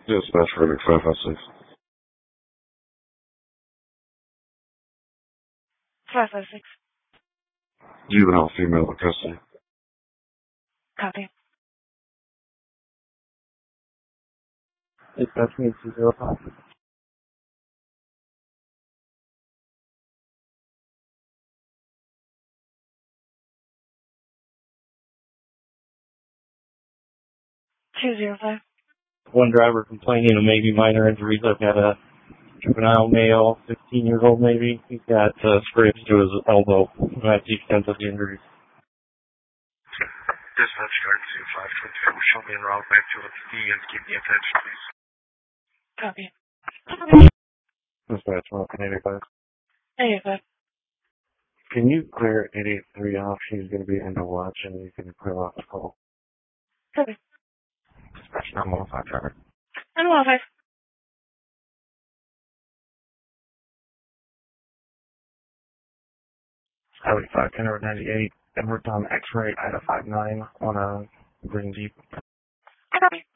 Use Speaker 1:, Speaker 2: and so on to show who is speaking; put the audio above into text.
Speaker 1: Dispatch for 556.
Speaker 2: 556.
Speaker 1: Juvenile female in custody.
Speaker 2: Copy.
Speaker 3: Dispatch me 205.
Speaker 2: 205.
Speaker 3: One driver complaining of maybe minor injuries. I've got a juvenile male, 16 years old maybe. He's got scrapes to his elbow. That's the extent of the injuries.
Speaker 4: Dispatch guard 2524. Show me en route back to the and keep me attention, please.
Speaker 2: Copy.
Speaker 1: Dispatch 185.
Speaker 2: 85.
Speaker 1: Can you clear 883 off? She's going to be end of watch and you can clear off the call.
Speaker 2: Copy.
Speaker 1: Dispatch 915 driver.
Speaker 2: 915.
Speaker 1: 75 Kenner 98. Edward on X-ray, Ida 59 on a green Jeep.
Speaker 2: Copy.